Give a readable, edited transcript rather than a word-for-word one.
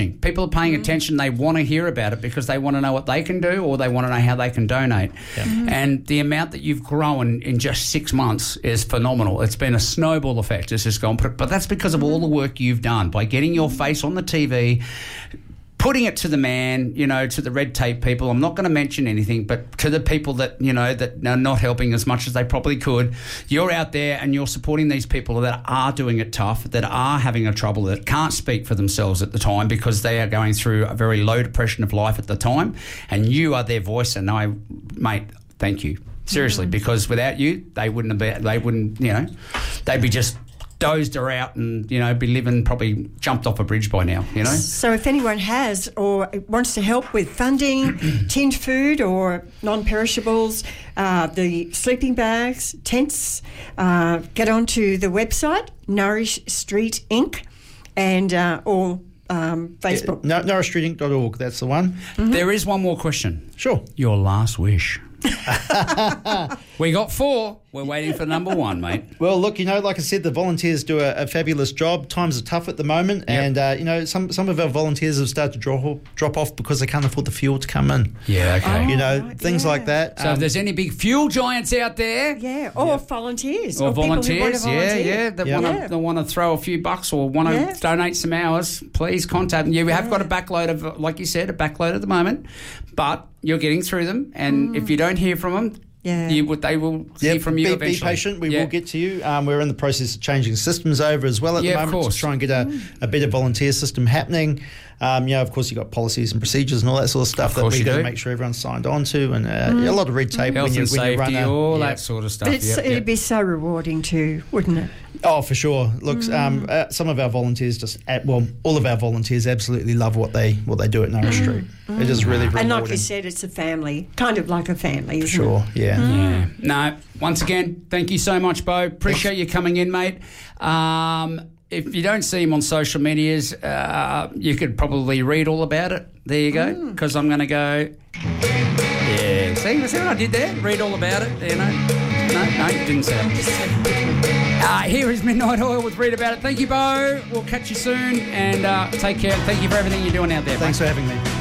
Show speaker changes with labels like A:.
A: paying. People are paying attention. They want to hear about it because they want to know what they can do or they want to know how they can donate. Yeah. And the amount that you've grown in just 6 months is phenomenal. It's been a snowball effect. It's just gone. But that's because of all the work you've done by getting your face on the TV, putting it to the man, to the red tape people. I'm not going to mention anything, but to the people that, that are not helping as much as they probably could. You're out there and you're supporting these people that are doing it tough, that are having a trouble, that can't speak for themselves at the time because they are going through a very low depression of life at the time. And you are their voice. And mate, thank you. Seriously, because without you, they'd be just dozed her out and, be living, probably jumped off a bridge by now,
B: So if anyone has or wants to help with funding, tinned food or non-perishables, the sleeping bags, tents, get onto the website, Nourish Street Inc. and or Facebook.
C: NourishStreetInc.org, that's the one.
A: Mm-hmm. There is one more question.
C: Sure.
A: Your last wish. We got 4. We're waiting for number 1, mate.
C: Well, look, like I said, the volunteers do a fabulous job. Times are tough at the moment, and some of our volunteers have started to drop off because they can't afford the fuel to come in.
A: Yeah, okay.
C: Things like that.
A: So if there's any big fuel giants out there,
B: or volunteers,
A: or volunteers,
B: that
A: want to throw a few bucks or want to donate some hours, please contact them. We have got a backload of, like you said, a backload at the moment, but you're getting through them, and if you don't hear from them, they will hear from you eventually. Be
C: patient. We will get to you. We're in the process of changing systems over as well at the moment to try and get a better volunteer system happening. Of course, you've got policies and procedures and all that sort of stuff that we've got to make sure everyone's signed on to, and a lot of red tape
A: Health
C: when you
A: run all that sort of stuff.
B: But it'd be so rewarding too, wouldn't it?
C: Oh, for sure. Look, some of our volunteers all of our volunteers absolutely love what they do at Nourish Street. It is really rewarding.
B: And like you said, it's a family, kind of like a family, isn't it?
C: Sure, yeah.
A: Yeah. No, once again, thank you so much, Bo. Appreciate you coming in, mate. If you don't see him on social medias, you could probably read all about it. There you go, because I'm going to go... Yeah, see what I did there? Read all about it, No, didn't say it. Here is Midnight Oil with Read About It. Thank you, Bo. We'll catch you soon, and take care. Thank you for everything you're doing out there.
C: Thanks for having me.